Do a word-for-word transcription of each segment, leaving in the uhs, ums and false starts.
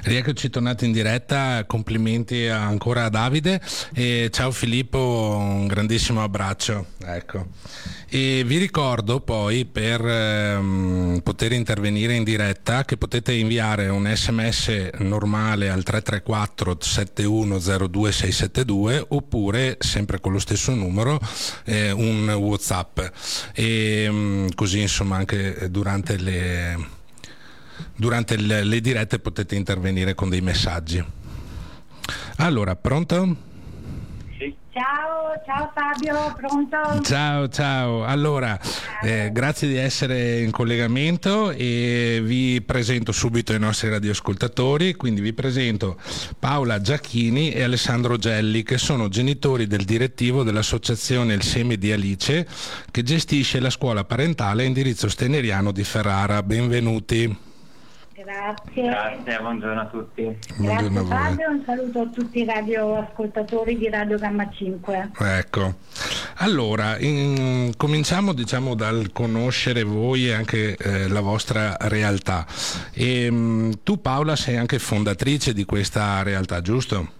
Rieccoci tornati in diretta, complimenti ancora a Davide e ciao Filippo, un grandissimo abbraccio. Ecco. E vi ricordo poi per ehm, poter intervenire in diretta che potete inviare un sms normale al tre tre quattro sette uno zero due sei sette due oppure sempre con lo stesso numero eh, un WhatsApp e mh, così insomma anche durante le Durante le, le dirette potete intervenire con dei messaggi. Allora, pronto? Sì. Ciao, ciao Fabio, pronto? Ciao, ciao. Allora, eh, grazie di essere in collegamento e vi presento subito i nostri radioascoltatori. Quindi vi presento Paola Giacchini e Alessandro Gelli, che sono genitori del direttivo dell'associazione Il Seme di Alice, che gestisce la scuola parentale a indirizzo steneriano di Ferrara. Benvenuti. Grazie. Grazie, buongiorno a tutti. Grazie Buongiorno a voi. Fabio, un saluto a tutti i radioascoltatori di Radio Gamma cinque. Ecco, allora in, cominciamo diciamo dal conoscere voi e anche eh, la vostra realtà. E, mh, tu Paola sei anche fondatrice di questa realtà, giusto?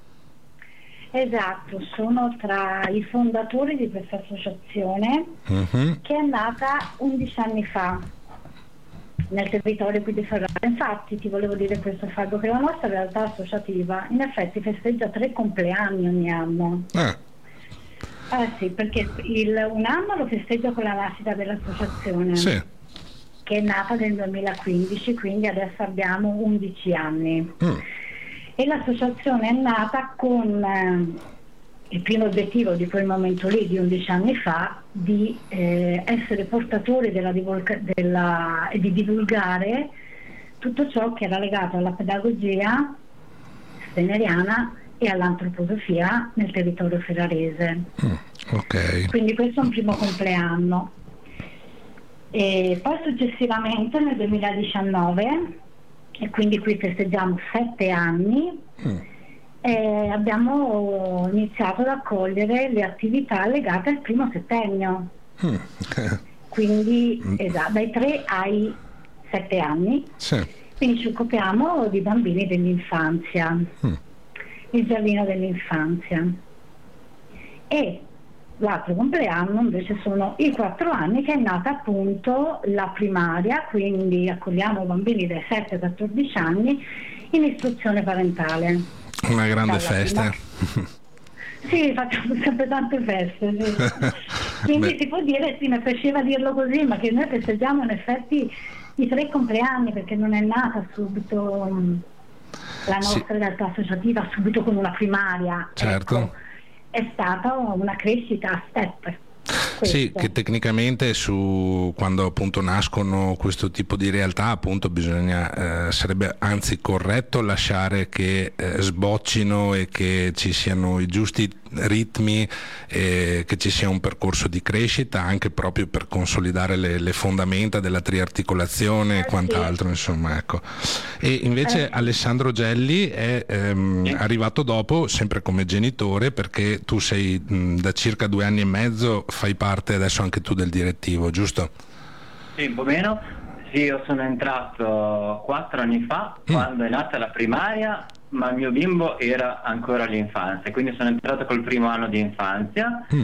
Esatto, sono tra i fondatori di questa associazione Uh-huh. che è nata undici anni fa nel territorio qui di Ferrara. Infatti ti volevo dire questo Fabio, che la nostra realtà associativa in effetti festeggia tre compleanni ogni anno. Ah. Eh sì, perché il, un anno lo festeggia con la nascita dell'associazione, Sì. che è nata nel duemilaquindici, quindi adesso abbiamo undici anni. Mm. E l'associazione è nata con eh, il primo obiettivo di quel momento lì, di undici anni fa, di eh, essere portatori della divulga- della, e di divulgare tutto ciò che era legato alla pedagogia steneriana e all'antroposofia nel territorio ferrarese. Mm. Ok. Quindi questo è un primo compleanno. E poi successivamente nel duemiladiciannove, e quindi qui festeggiamo sette anni, Mm. eh, abbiamo iniziato ad accogliere le attività legate al primo settennio. Mm. Quindi esatto, dai tre ai sette anni. Sì. Quindi ci occupiamo di bambini dell'infanzia, Mm. il giardino dell'infanzia. E l'altro compleanno invece sono i quattro anni, che è nata appunto la primaria, quindi accogliamo bambini dai sette ai quattordici anni in istruzione parentale. Una grande Dalla festa. prima- Sì, facciamo sempre tante feste, sì. Quindi Beh. si può dire, sì, mi piaceva dirlo così, ma che noi festeggiamo in effetti i tre compleanni, perché non è nata subito mh, la nostra Sì. realtà associativa subito con una primaria. Certo. Ecco, è stata una crescita a step. Sì, questo. che tecnicamente su quando appunto nascono questo tipo di realtà appunto bisogna eh, sarebbe anzi corretto lasciare che eh, sboccino e che ci siano i giusti ritmi, eh, che ci sia un percorso di crescita anche proprio per consolidare le, le fondamenta della triarticolazione e Eh, quant'altro, sì. insomma, ecco. E invece Eh. Alessandro Gelli è ehm, Sì. arrivato dopo sempre come genitore, perché tu sei mh, da circa due anni e mezzo, fai parte adesso anche tu del direttivo, giusto? Sì, un po' meno. Sì, io sono entrato quattro anni fa, Mm. quando è nata la primaria, ma il mio bimbo era ancora all'infanzia, quindi sono entrato col primo anno di infanzia Mm.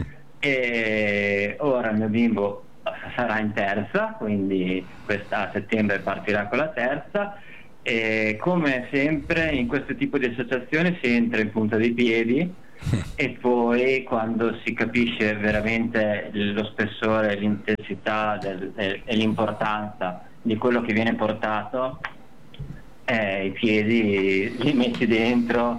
e ora il mio bimbo sarà in terza, quindi questa a settembre partirà con la terza. E come sempre in questo tipo di associazione si entra in punta dei piedi e poi quando si capisce veramente lo spessore, l'intensità del- del- e l'importanza di quello che viene portato, eh, i piedi li metti dentro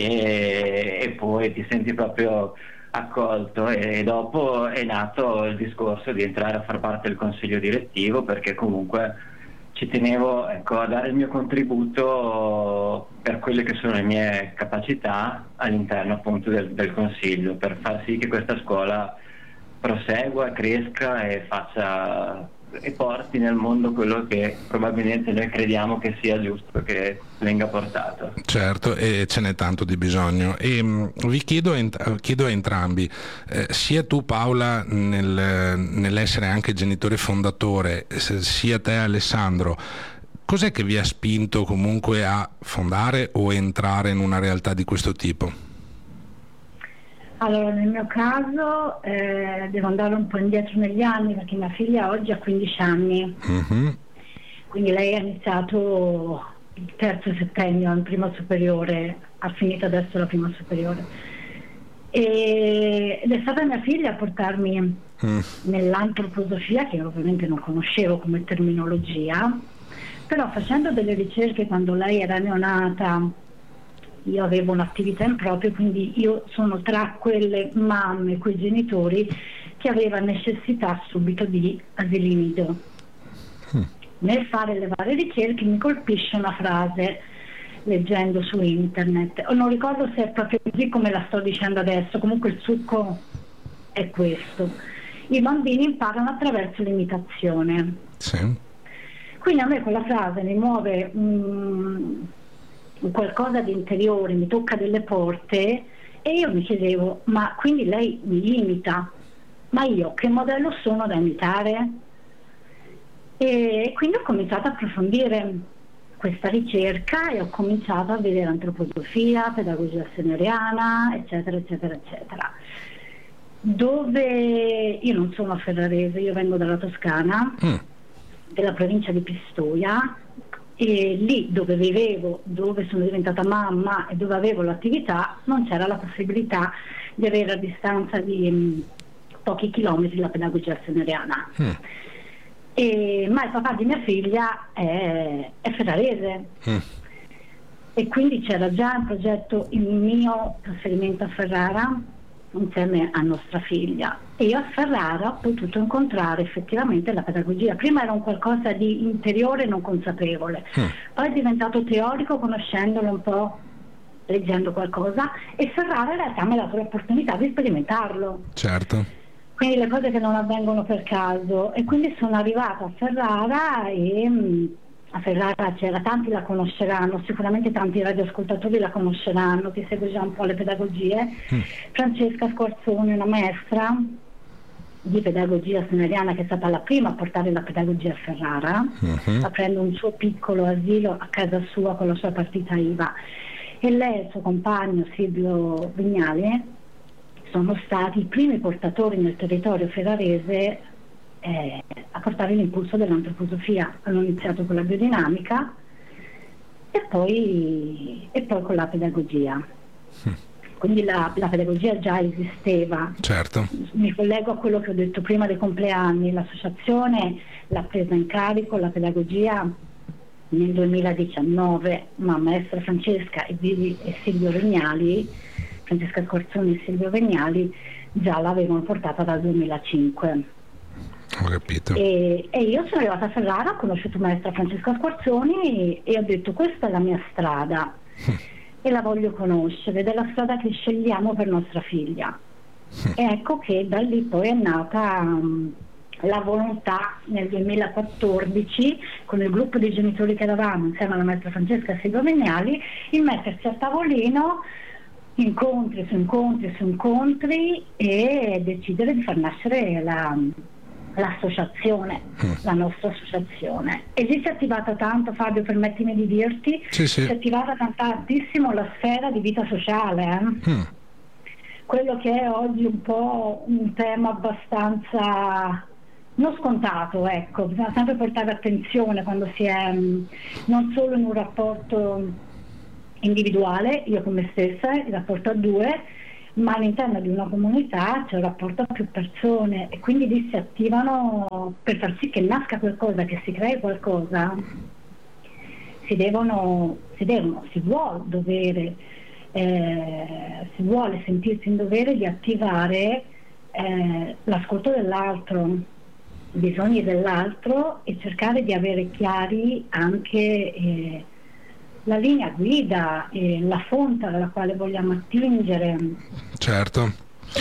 e, e poi ti senti proprio accolto, e dopo è nato il discorso di entrare a far parte del consiglio direttivo, perché comunque ci tenevo, ecco, a dare il mio contributo per quelle che sono le mie capacità all'interno appunto del, del consiglio, per far sì che questa scuola prosegua, cresca e faccia e porti nel mondo quello che probabilmente noi crediamo che sia giusto che venga portato. Certo, e ce n'è tanto di bisogno. E mh, vi chiedo, ent- chiedo a entrambi, eh, sia tu Paola nel- nell'essere anche genitore fondatore, s- sia te Alessandro, Cos'è che vi ha spinto comunque a fondare o entrare in una realtà di questo tipo? Allora, nel mio caso eh, devo andare un po' indietro negli anni, perché mia figlia oggi ha quindici anni, mm-hmm. Quindi lei ha iniziato il terzo settennio in prima superiore, ha finito adesso la prima superiore, e, ed è stata mia figlia a portarmi mm. nell'antroposofia, che ovviamente non conoscevo come terminologia, però facendo delle ricerche quando lei era neonata. Io avevo un'attività in proprio, quindi io sono tra quelle mamme, quei genitori che aveva necessità subito di asili nido. Mm. Nel fare le varie ricerche mi colpisce una frase leggendo su internet, o non ricordo se è proprio così come la sto dicendo adesso, comunque il succo è questo: i bambini imparano attraverso l'imitazione. Sì. Quindi a me quella frase mi muove um, qualcosa di interiore, mi tocca delle porte, e io mi chiedevo: ma quindi lei mi imita, ma io che modello sono da imitare? E quindi ho cominciato a approfondire questa ricerca e ho cominciato a vedere antroposofia, pedagogia wagneriana, eccetera eccetera eccetera, dove io non sono ferrarese, io vengo dalla Toscana, mm. della provincia di Pistoia, e lì dove vivevo, dove sono diventata mamma e dove avevo l'attività, non c'era la possibilità di avere a distanza di mh, pochi chilometri la pedagogia wagneriana. Mm. E, ma il papà di mia figlia è, è ferrarese, mm. e quindi c'era già in progetto il mio trasferimento a Ferrara insieme a nostra figlia, e io a Ferrara ho potuto incontrare effettivamente la pedagogia. Prima era un qualcosa di interiore non consapevole, mm. poi è diventato teorico conoscendolo un po', leggendo qualcosa, e Ferrara in realtà mi ha dato l'opportunità di sperimentarlo. Certo. Quindi le cose che non avvengono per caso, e quindi sono arrivata a Ferrara e mh, a Ferrara c'era, tanti la conosceranno, sicuramente tanti radioascoltatori la conosceranno, chi segue già un po' le pedagogie, mm. Francesca Squarzoni, una maestra di pedagogia wagneriana che è stata la prima a portare la pedagogia a Ferrara, mm-hmm. aprendo un suo piccolo asilo a casa sua con la sua partita I V A, e lei e il suo compagno Silvio Vignali sono stati i primi portatori nel territorio ferrarese eh, a portare l'impulso dell'antroposofia. Hanno iniziato con la biodinamica e poi, e poi con la pedagogia. Mm. Quindi la, la pedagogia già esisteva. Certo. Mi collego a quello che ho detto prima dei compleanni: l'associazione l'ha presa in carico la pedagogia nel duemiladiciannove, ma maestra Francesca e, e Silvio Vignali, Francesca Squarzoni e Silvio Vignali già l'avevano portata dal duemilacinque. Ho capito. E, e io sono arrivata a Ferrara, ho conosciuto maestra Francesca Squarzoni e ho detto: questa è la mia strada e la voglio conoscere, ed è la strada che scegliamo per nostra figlia. E ecco che da lì poi è nata um, la volontà nel duemilaquattordici, con il gruppo di genitori che eravamo insieme alla maestra Francesca e Silvio Vignali, il mettersi a tavolino, incontri su incontri su incontri, e decidere di far nascere la, l'associazione, mm. la nostra associazione. E lì si è attivata tanto, Fabio, permettimi di dirti, sì, sì. si è attivata tantissimo la sfera di vita sociale, eh? mm. quello che è oggi un po' un tema abbastanza non scontato, ecco, bisogna sempre portare attenzione quando si è non solo in un rapporto individuale, io con me stessa, il rapporto a due, ma all'interno di una comunità c'è un rapporto a più persone, e quindi lì si attivano per far sì che nasca qualcosa, che si crei qualcosa. Si devono, si devono, si vuole dovere, eh, si vuole sentirsi in dovere di attivare eh, l'ascolto dell'altro, i bisogni dell'altro, e cercare di avere chiari anche eh, la linea guida e la fonte dalla quale vogliamo attingere. Certo.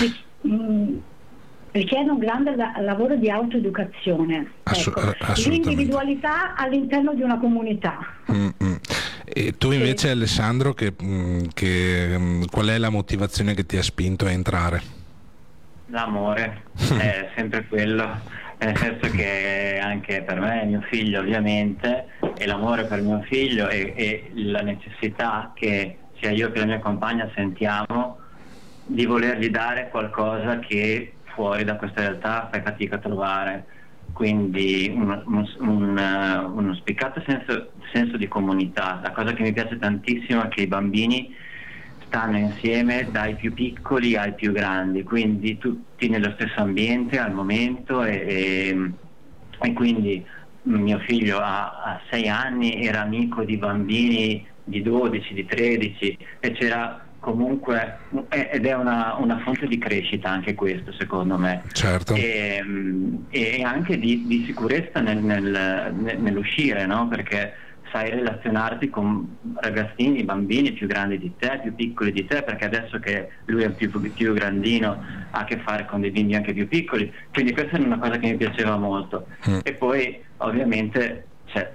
Richiede un grande la- lavoro di autoeducazione. Assu- ecco. L'individualità all'interno di una comunità. Mm-hmm. E tu invece, sì. Alessandro, che, che, qual è la motivazione che ti ha spinto a entrare? L'amore, è sempre quello, nel senso che anche per me, mio figlio ovviamente, e l'amore per mio figlio e, e la necessità che sia io che la mia compagna sentiamo di volergli dare qualcosa che fuori da questa realtà fai fatica a trovare. Quindi un, un, un, uno spiccato senso, senso di comunità. La cosa che mi piace tantissimo è che i bambini stanno insieme dai più piccoli ai più grandi, quindi tutti nello stesso ambiente al momento e, e, e quindi mio figlio a, a sei anni era amico di bambini di dodici, di tredici e c'era comunque, ed è una, una fonte di crescita anche questo secondo me, certo. e, e anche di, di sicurezza nel, nel, nell'uscire, no? Perché sai relazionarti con ragazzini, bambini più grandi di te, più piccoli di te, perché adesso che lui è più, più grandino ha a che fare con dei bimbi anche più piccoli, quindi questa è una cosa che mi piaceva molto. Mm. E poi ovviamente c'è,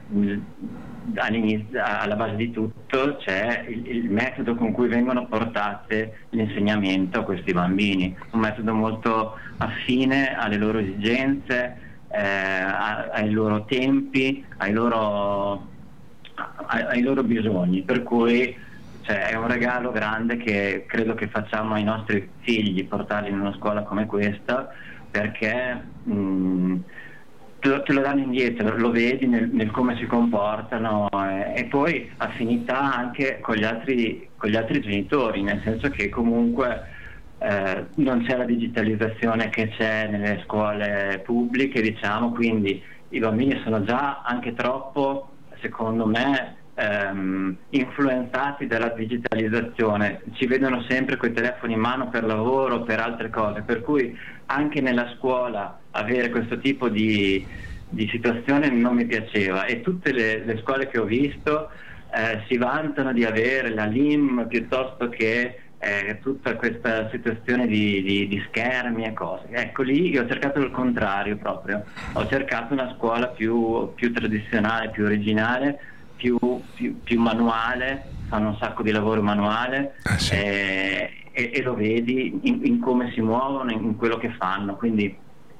all'inizio, alla base di tutto c'è il, il metodo con cui vengono portate l'insegnamento a questi bambini, un metodo molto affine alle loro esigenze, eh, ai loro tempi, ai loro ai loro bisogni, per cui cioè, è un regalo grande che credo che facciamo ai nostri figli, portarli in una scuola come questa, perché mh, te, lo, te lo danno indietro, lo vedi nel, nel come si comportano e, e poi affinità anche con gli altri con gli altri genitori, nel senso che comunque eh, non c'è la digitalizzazione che c'è nelle scuole pubbliche, diciamo, quindi i bambini sono già anche troppo, secondo me, ehm, influenzati dalla digitalizzazione, ci vedono sempre coi telefoni in mano per lavoro, per altre cose, per cui anche nella scuola avere questo tipo di, di situazione non mi piaceva, e tutte le, le scuole che ho visto eh, si vantano di avere la L I M piuttosto che eh, tutta questa situazione di, di, di schermi e cose. Ecco, lì io ho cercato il contrario proprio, ho cercato una scuola più, più tradizionale, più originale, più, più, più manuale, fanno un sacco di lavoro manuale, ah, sì. eh, e, e lo vedi in, in come si muovono, in quello che fanno, quindi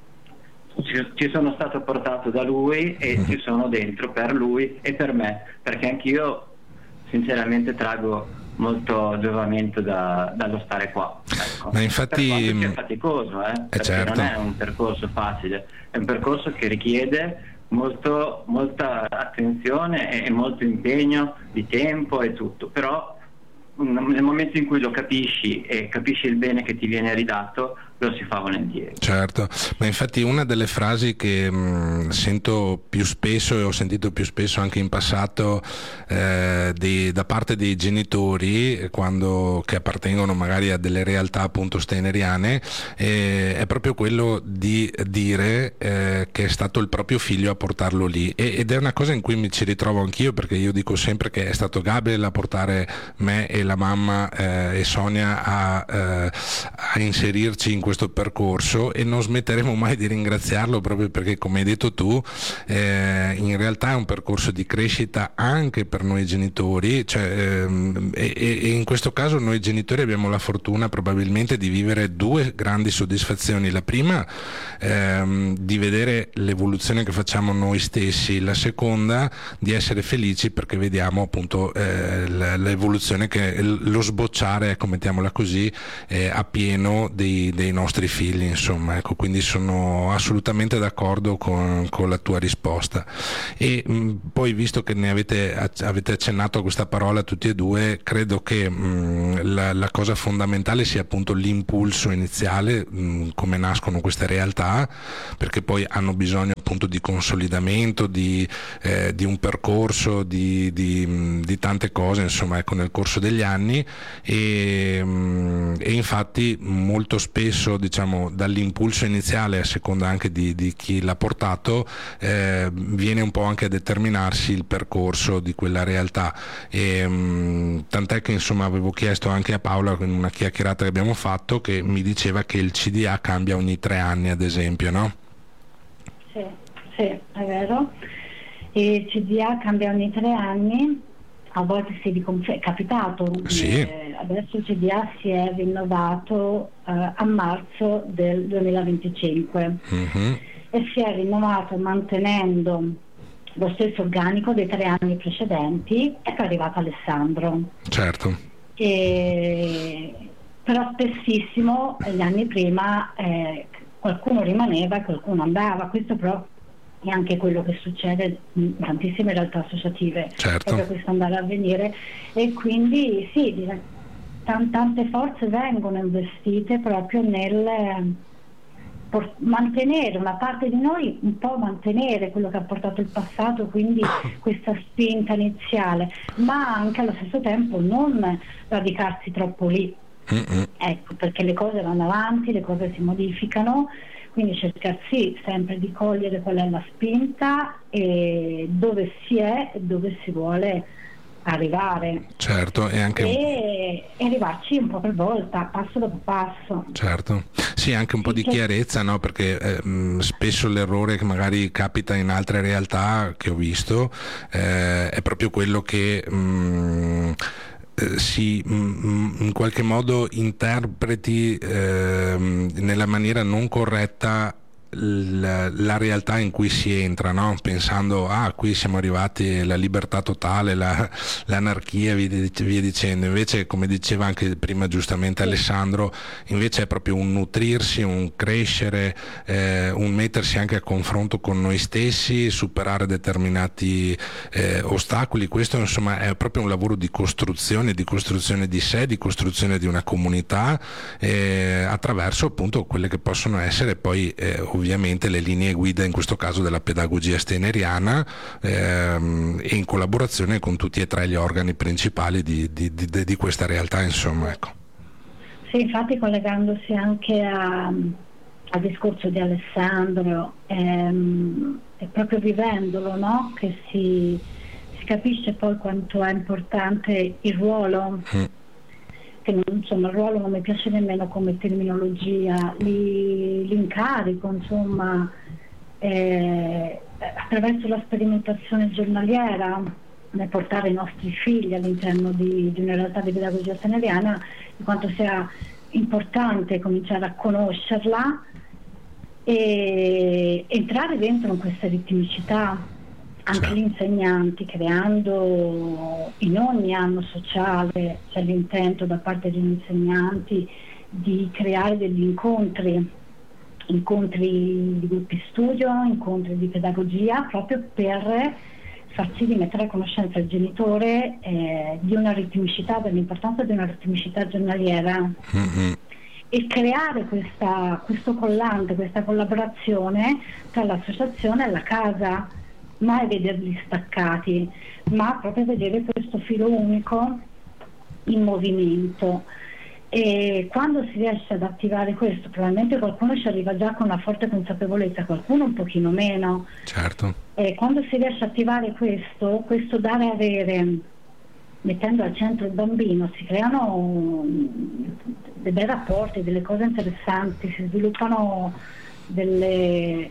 ci, ci sono stato portato da lui e mm. ci sono dentro per lui e per me, perché anch'io sinceramente trago molto giovamento da, dallo stare qua, ecco. Ma infatti per è faticoso, eh, perché certo. non è un percorso facile, è un percorso che richiede molto, molta attenzione e molto impegno di tempo e tutto, però nel momento in cui lo capisci e capisci il bene che ti viene ridato, lo si fa volentieri. Certo, ma infatti una delle frasi che mh, sento più spesso e ho sentito più spesso anche in passato eh, di, da parte dei genitori quando, che appartengono magari a delle realtà appunto steineriane, eh, è proprio quello di dire eh, che è stato il proprio figlio a portarlo lì, e, ed è una cosa in cui mi ci ritrovo anch'io, perché io dico sempre che è stato Gabriel a portare me e la mamma eh, e Sonia a, eh, a inserirci in questo percorso, e non smetteremo mai di ringraziarlo, proprio perché, come hai detto tu, eh, in realtà è un percorso di crescita anche per noi genitori, cioè, ehm, e, e in questo caso noi genitori abbiamo la fortuna probabilmente di vivere due grandi soddisfazioni: la prima ehm, di vedere l'evoluzione che facciamo noi stessi, la seconda di essere felici perché vediamo appunto eh, l'evoluzione, che lo sbocciare, ecco, mettiamola così, eh, a pieno dei, dei nostri figli, insomma, ecco, quindi sono assolutamente d'accordo con, con la tua risposta. E mh, poi, visto che ne avete, avete accennato a questa parola tutti e due, credo che mh, la, la cosa fondamentale sia appunto l'impulso iniziale, mh, come nascono queste realtà, perché poi hanno bisogno appunto di consolidamento, di, eh, di un percorso, di, di, mh, di tante cose, insomma, ecco, nel corso degli anni, e, mh, e infatti molto spesso, diciamo, dall'impulso iniziale, a seconda anche di, di chi l'ha portato, eh, viene un po' anche a determinarsi il percorso di quella realtà, e, mh, tant'è che insomma avevo chiesto anche a Paola in una chiacchierata che abbiamo fatto, che mi diceva che il C D A cambia ogni tre anni, ad esempio, no? Sì, sì, è vero, il C D A cambia ogni tre anni, a volte si riconferma, è capitato, sì. eh, adesso il C D A si è rinnovato eh, a marzo del duemilaventicinque, mm-hmm. e si è rinnovato mantenendo lo stesso organico dei tre anni precedenti, e poi è arrivato Alessandro. Certo. E, però spessissimo gli anni prima eh, qualcuno rimaneva e qualcuno andava. Questo però è anche quello che succede in tantissime realtà associative, certo. proprio questo andare a venire, e quindi sì, tante forze vengono investite proprio nel mantenere una parte di noi, un po' mantenere quello che ha portato il passato, quindi questa spinta iniziale, ma anche allo stesso tempo non radicarsi troppo lì. Mm-mm. Ecco, perché le cose vanno avanti, le cose si modificano, quindi cercare sì sempre di cogliere qual è la spinta e dove si è e dove si vuole arrivare. Certo, e anche e, e arrivarci un po' per volta, passo dopo passo. Certo, sì, anche un po' di chiarezza, no? Perché eh, mh, spesso l'errore che magari capita in altre realtà che ho visto eh, è proprio quello che mh, eh, si mh, in qualche modo interpreti eh, nella maniera non corretta La, la realtà in cui si entra, no? Pensando ah qui siamo arrivati alla libertà totale, la, l'anarchia, via, via dicendo. Invece, come diceva anche prima giustamente Alessandro, invece è proprio un nutrirsi, un crescere, eh, un mettersi anche a confronto con noi stessi, superare determinati eh, ostacoli. Questo insomma è proprio un lavoro di costruzione, di costruzione di sé, di costruzione di una comunità eh, attraverso appunto quelle che possono essere poi eh, ovviamente le linee guida, in questo caso della pedagogia steineriana, ehm, e in collaborazione con tutti e tre gli organi principali di, di, di, di questa realtà, insomma, ecco. Sì, infatti collegandosi anche a, al discorso di Alessandro, ehm, è proprio vivendolo, no? Che si, si capisce poi quanto è importante il ruolo. Mm. Che non, insomma il ruolo non mi piace nemmeno come terminologia, li, l'incarico insomma eh, attraverso la sperimentazione giornaliera nel portare i nostri figli all'interno di, di una realtà di pedagogia steineriana, di quanto sia importante cominciare a conoscerla e entrare dentro in questa ritmicità. Anche sì. Gli insegnanti, creando in ogni anno sociale, c'è l'intento da parte degli insegnanti di creare degli incontri, incontri di gruppi studio, incontri di pedagogia, proprio per farsi di mettere a conoscenza il genitore eh, di una ritmicità, dell'importanza di una ritmicità giornaliera. Mm-hmm. E creare questa, questo collante, questa collaborazione tra l'associazione e la casa. Mai vederli staccati, ma proprio vedere questo filo unico in movimento. E quando si riesce ad attivare questo, probabilmente qualcuno ci arriva già con una forte consapevolezza, qualcuno un pochino meno. Certo. E quando si riesce ad attivare questo, questo dare e avere, mettendo al centro il bambino, si creano dei bei rapporti, delle cose interessanti, si sviluppano delle...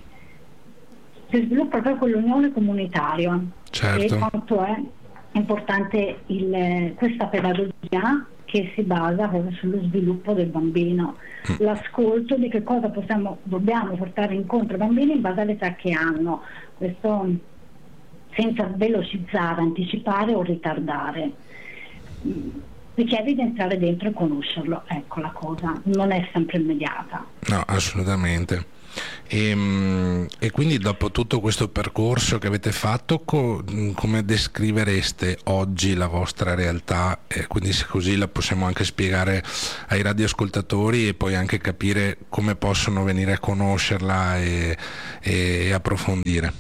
si sviluppa proprio quell'unione comunitaria. Certo. E quanto è importante il, questa pedagogia che si basa proprio sullo sviluppo del bambino, mm. l'ascolto di che cosa possiamo, dobbiamo portare incontro ai bambini in base all'età che hanno, questo senza velocizzare, anticipare o ritardare. Richiede di entrare dentro e conoscerlo, ecco la cosa, non è sempre immediata. No, assolutamente. E, e quindi dopo tutto questo percorso che avete fatto, co, come descrivereste oggi la vostra realtà? E quindi se così la possiamo anche spiegare ai radioascoltatori e poi anche capire come possono venire a conoscerla e, e approfondire.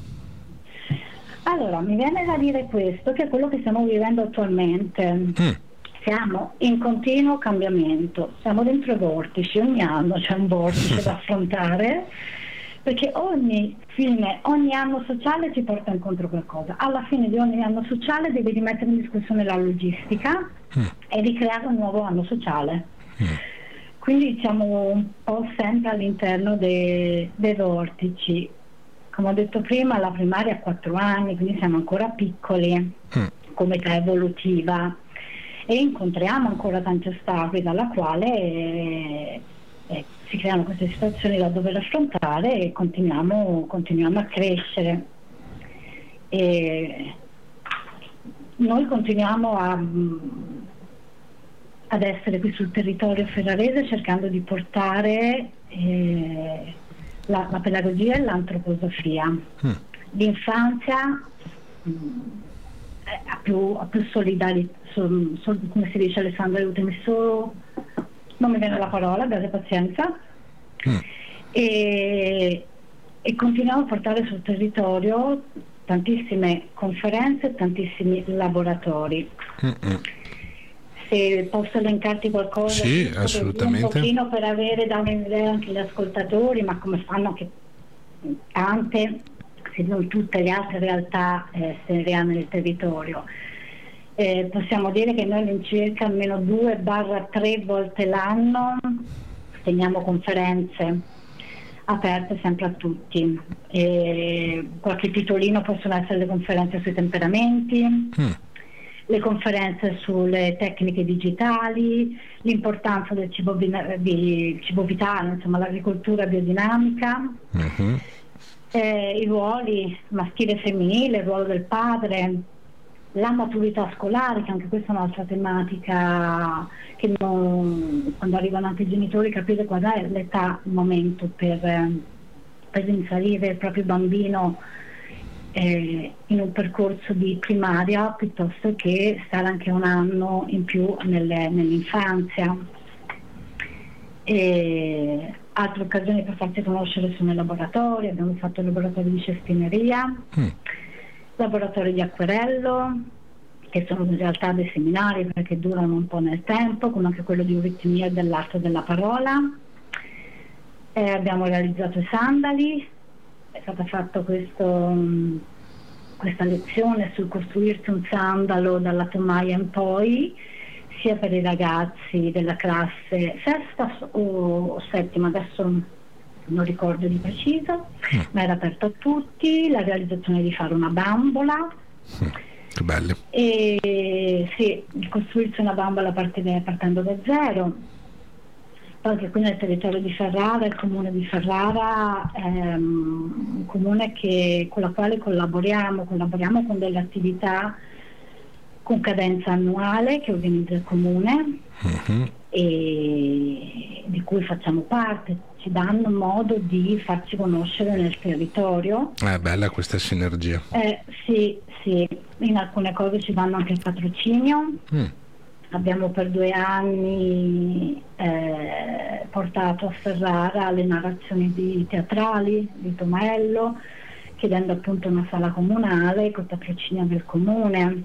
Allora, mi viene da dire questo, che è quello che stiamo vivendo attualmente. Mm. Siamo in continuo cambiamento, siamo dentro i vortici, ogni anno c'è un vortice da affrontare, perché ogni fine, ogni anno sociale ci porta incontro qualcosa. Alla fine di ogni anno sociale devi rimettere in discussione la logistica mm. e ricreare un nuovo anno sociale. Mm. Quindi siamo un po' sempre all'interno dei, dei vortici. Come ho detto prima, la primaria ha quattro anni, quindi siamo ancora piccoli mm. come età evolutiva. E incontriamo ancora tanti ostacoli dalla quale eh, eh, si creano queste situazioni da dover affrontare e continuiamo, continuiamo a crescere. E noi continuiamo a, ad essere qui sul territorio ferrarese cercando di portare eh, la, la pedagogia e l'antroposofia. Mm. L'infanzia mh, ha più, ha più solidarietà, so, so, come si dice Alessandra, aiutami solo, non mi viene la parola, abbiate pazienza. Mm. E, e continuiamo a portare sul territorio tantissime conferenze, tantissimi laboratori. Mm-mm. Se posso elencarti qualcosa, sì, assolutamente, un pochino per avere da un'idea anche gli ascoltatori, ma come fanno anche tante, se non tutte le altre realtà eh, seriane nel territorio. Eh, possiamo dire che noi all'incirca almeno due barra tre volte l'anno teniamo conferenze aperte sempre a tutti. E qualche titolino possono essere le conferenze sui temperamenti, mm. le conferenze sulle tecniche digitali, l'importanza del cibo, di, cibo vitale, insomma l'agricoltura biodinamica, mm-hmm. eh, i ruoli maschile e femminile, il ruolo del padre, la maturità scolare, che anche questa è un'altra tematica che non, quando arrivano anche i genitori, capire qual è l'età, il momento per, per inserire il proprio bambino eh, in un percorso di primaria piuttosto che stare anche un anno in più nelle, nell'infanzia. E altre occasioni per farsi conoscere sono i laboratori, abbiamo fatto il laboratorio di cestineria, mm. laboratori di acquerello, che sono in realtà dei seminari perché durano un po' nel tempo, come anche quello di euritmia e dell'arte della parola. Eh, abbiamo realizzato i sandali, è stata fatta questo, questa lezione sul costruirsi un sandalo dalla tomaia in poi, sia per i ragazzi della classe sesta o settima, adesso non ricordo di preciso, mm. ma era aperto a tutti, la realizzazione di fare una bambola. Mm. Che belli. E sì, costruirsi una bambola partire, partendo da zero. Poi anche qui nel territorio di Ferrara, il comune di Ferrara è un comune che, con la quale collaboriamo, collaboriamo con delle attività con cadenza annuale che organizza il comune, mm-hmm. e di cui facciamo parte, ci danno modo di farci conoscere nel territorio. È bella questa sinergia. Eh, sì, sì, in alcune cose ci danno anche il patrocinio. Mm. Abbiamo per due anni eh, portato a Ferrara le narrazioni di teatrali di Tomaello, chiedendo appunto una sala comunale con patrocinio del comune.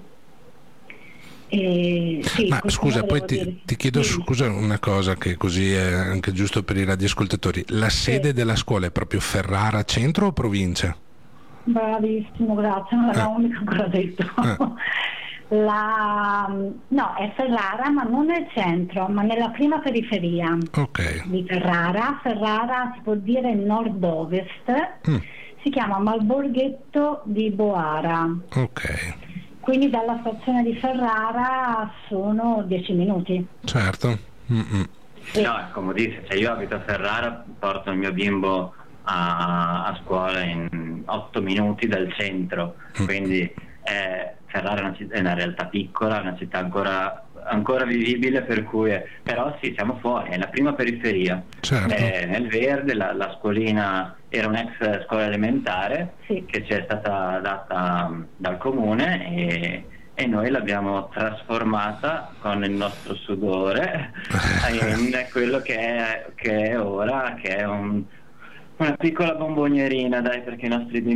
E, sì, ma scusa, poi ti, ti chiedo sì. scusa una cosa che così è anche giusto per i radioascoltatori, la sede sì. della scuola è proprio Ferrara centro o provincia? Bravissimo, grazie, non l'avevo eh. mica ancora detto. Eh. La, no, è Ferrara, ma non nel centro, ma nella prima periferia okay. di Ferrara. Ferrara si può dire nord-ovest, mm. si chiama Malborghetto di Boara. Ok. Quindi dalla stazione di Ferrara sono dieci minuti. Certo. Mm-mm. Sì. No, è comodissimo. Cioè, io abito a Ferrara, porto il mio bimbo a, a scuola in otto minuti dal centro, mm. quindi eh, Ferrara è una, città, è una realtà piccola, una città ancora ancora vivibile, per cui è, però sì, siamo fuori, è la prima periferia. Certo. È nel verde, la, la scuolina era un'ex scuola elementare sì. che ci è stata data dal comune e, e noi l'abbiamo trasformata con il nostro sudore in quello che è, che è ora, che è un, una piccola bombonierina, dai, perché i nostri